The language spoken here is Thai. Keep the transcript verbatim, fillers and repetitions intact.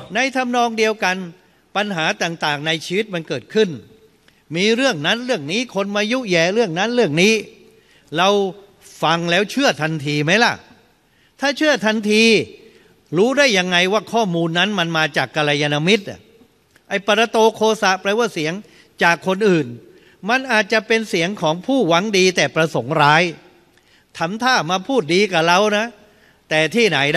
ในทำนองเดียวกันปัญหาต่างๆในชีวิตมันเกิดขึ้นมีเรื่องนั้นเรื่องนี้คนมายุแย่เรื่องนั้นเรื่องนี้เราฟังแล้วเชื่อทันทีไหมล่ะถ้าเชื่อทันทีรู้ได้ยังไงว่าข้อมูลนั้นมันมาจากกัลยาณมิตรไอ้ปรโตโคสะแปลว่าเสียงจากคนอื่นมันอาจจะเป็นเสียงของผู้หวังดีแต่ประสงค์ร้ายทำท่ามาพูดดีกับเรานะแต่ที่ไหน